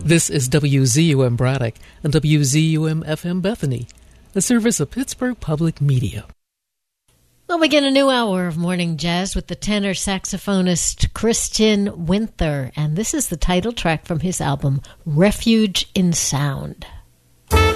This is WZUM Braddock and WZUM-FM Bethany, a service of Pittsburgh Public Media. We'll begin a new hour of morning jazz with the tenor saxophonist Christian Winther, and this is the title track from his album, Refuge in Sound.